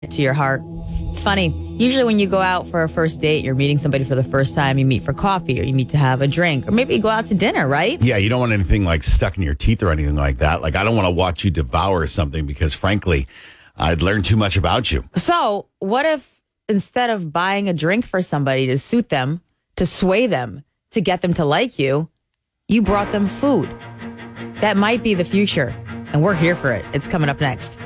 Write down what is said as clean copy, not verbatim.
to your heart. It's funny. Usually when you go out for a first date, you're meeting somebody for the first time, you meet for coffee or you meet to have a drink or maybe you go out to dinner, right? Yeah, you don't want anything like stuck in your teeth or anything like that. Like, I don't want to watch you devour something because, frankly, I'd learn too much about you. So what if instead of buying a drink for somebody to suit them, to sway them, to get them to like you, you brought them food? That might be the future, and we're here for it. It's coming up next.